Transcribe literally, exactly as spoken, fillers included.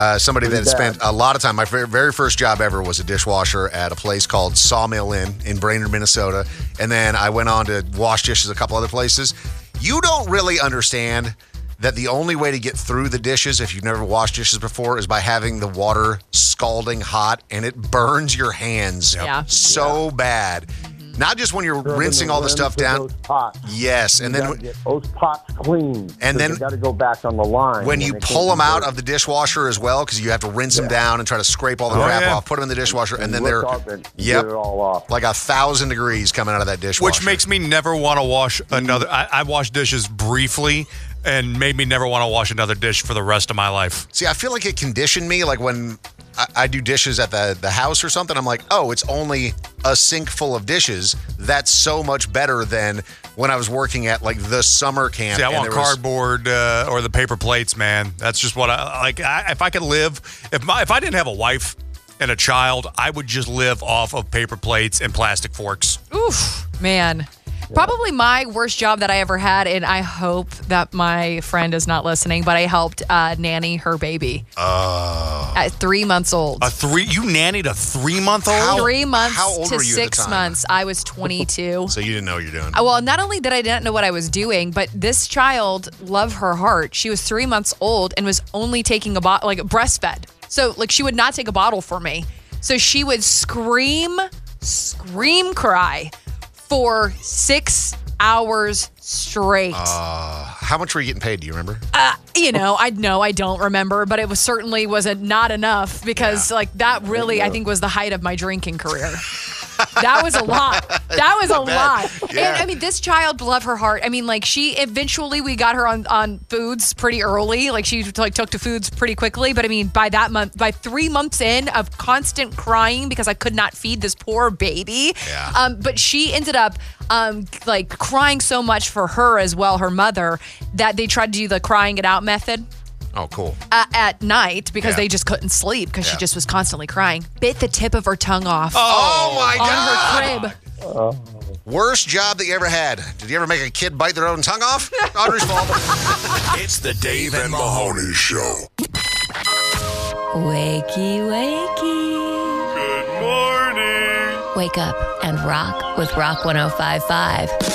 Uh, somebody that spent a lot of time. My very first job ever was a dishwasher at a place called Sawmill Inn in Brainerd, Minnesota. And then I went on to wash dishes a couple other places. You don't really understand that the only way to get through the dishes, if you've never washed dishes before, is by having the water scalding hot, and it burns your hands yeah. so yeah. bad. Not just when you're Rubbing rinsing the all the stuff down. Those pots. Yes, you and then get those pots clean. And then you got to go back on the line when you pull them out of the dishwasher as well, because you have to rinse yeah. them down and try to scrape all the oh, crap yeah. off, put them in the dishwasher, and, and then they're and yep, get it all off. like a thousand degrees coming out of that dishwasher. Which makes me never want to wash another. I, I wash dishes briefly. And made me never want to wash another dish for the rest of my life. See, I feel like it conditioned me. Like when I, I do dishes at the, the house or something, I'm like, oh, it's only a sink full of dishes. That's so much better than when I was working at like the summer camp. See, I and want cardboard was... uh, or the paper plates, man. That's just what I like. I, if I could live, if my if I didn't have a wife and a child, I would just live off of paper plates and plastic forks. Oof, man. Probably my worst job that I ever had, and I hope that my friend is not listening, but I helped uh, nanny her baby. Uh, at three months old. A three? You nannied a three-month-old? Three months how old to were you six at the time? months. I was twenty-two. So you didn't know what you're doing. Well, not only did I not know what I was doing, but this child, love her heart, she was three months old and was only taking a bottle, like breastfed. So like she would not take a bottle for me. So she would scream, scream, cry for six hours straight. Uh, how much were you getting paid? Do you remember? Uh, you know, I know I don't remember, but it was certainly wasn't not enough because yeah. like that really, I think, was the height of my drinking career. That was a lot. That was a lot. Yeah. And I mean, this child, love her heart. I mean, like she eventually we got her on, on foods pretty early. Like she like took to foods pretty quickly. But I mean, by that month, by three months in of constant crying because I could not feed this poor baby. Yeah. Um, but she ended up um, like crying so much for her as well, her mother, that they tried to do the crying it out method. Oh, cool. Uh, at night because yeah. they just couldn't sleep because yeah. she just was constantly crying. Bit the tip of her tongue off. Oh, my on God. her crib. Oh. Worst job that you ever had. Did you ever make a kid bite their own tongue off? Audrey's fault. It's the Dave and Mahoney Show. Wakey, wakey. Good morning. Wake up and rock with Rock one oh five point five.